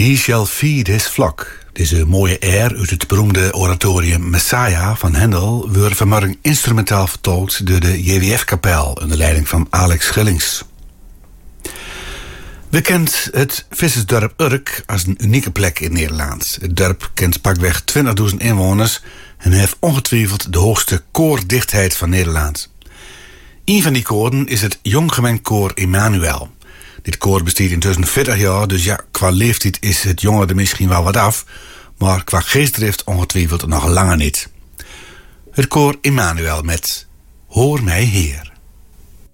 He shall feed his flock. Deze mooie air uit het beroemde oratorium Messiah van Handel wordt vanmorgen instrumentaal vertolkt door de JWF-kapel onder leiding van Alex Schillings. We kent het vissersdorp Urk als een unieke plek in Nederland. Het dorp kent pakweg 20.000 inwoners en heeft ongetwijfeld de hoogste koordichtheid van Nederland. Een van die koren is het Jonggemengd Koor Immanuel. Dit koor bestaat intussen 40 jaar, dus ja, qua leeftijd is het jongere er misschien wel wat af, maar qua geestdrift ongetwijfeld nog langer niet. Het koor Immanuel met Hoor mij Heer.